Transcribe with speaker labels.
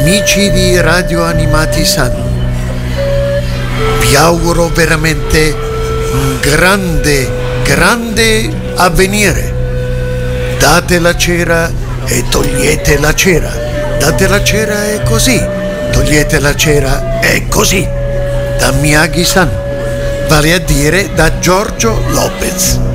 Speaker 1: Amici di Radio Animati San, vi auguro veramente un grande avvenire. Date la cera e togliete la cera. Date la cera e così. Togliete la cera e così. Da Miyagi-san, vale a dire da Giorgio Lopez.